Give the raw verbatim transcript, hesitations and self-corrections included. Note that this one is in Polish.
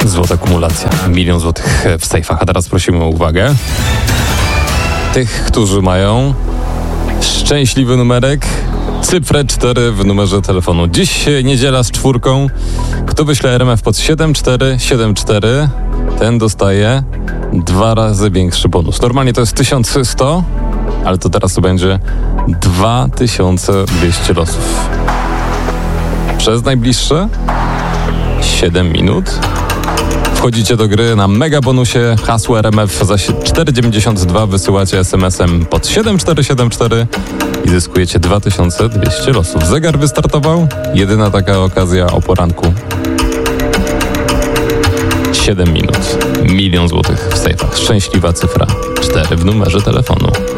Złota kumulacja. Milion złotych w sejfach. A teraz prosimy o uwagę. Tych, którzy mają szczęśliwy numerek, cyfrę cztery w numerze telefonu. Dziś niedziela z czwórką. Kto wyśle R M F pod siedem cztery siedem cztery, ten dostaje dwa razy większy bonus. Normalnie to jest tysiąc sto, ale to teraz to będzie dwa tysiące dwieście losów. Przez najbliższe siedem minut wchodzicie do gry na mega bonusie, hasło R M F za cztery dziewięćdziesiąt dwa, wysyłacie es em esem pod siedem cztery siedem cztery i zyskujecie dwa tysiące dwieście losów. Zegar wystartował, jedyna taka okazja o poranku. siedem minut, milion złotych w sejfach. Szczęśliwa cyfra cztery w numerze telefonu.